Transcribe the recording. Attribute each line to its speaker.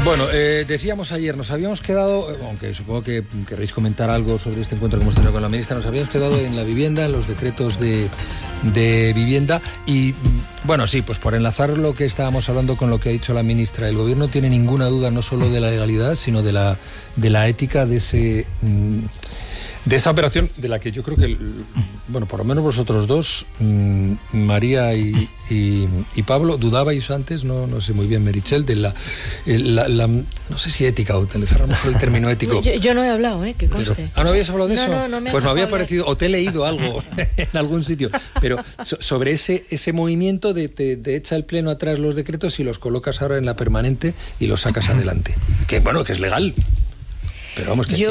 Speaker 1: Bueno, decíamos ayer, nos habíamos quedado, aunque supongo que querréis comentar algo sobre este encuentro que hemos tenido con la ministra, nos habíamos quedado en la vivienda, en los decretos de vivienda y, bueno, sí, pues por enlazar lo que estábamos hablando con lo que ha dicho la ministra, el gobierno no tiene ninguna duda no solo de la legalidad, sino de la ética de esa operación, de la que yo creo que, bueno, por lo menos vosotros dos, María y Pablo, dudabais antes, no sé muy bien, Meritxell, de la no sé si ética, o utilizar a lo mejor el término ético.
Speaker 2: Yo no he hablado, que conste.
Speaker 1: ¿No habías hablado de eso?
Speaker 2: No me has
Speaker 1: Pues me había
Speaker 2: dejado
Speaker 1: parecido, o te he leído algo en algún sitio, pero sobre ese movimiento de echa el pleno atrás los decretos y los colocas ahora en la permanente y los sacas adelante. Que bueno, que es legal. Pero vamos, que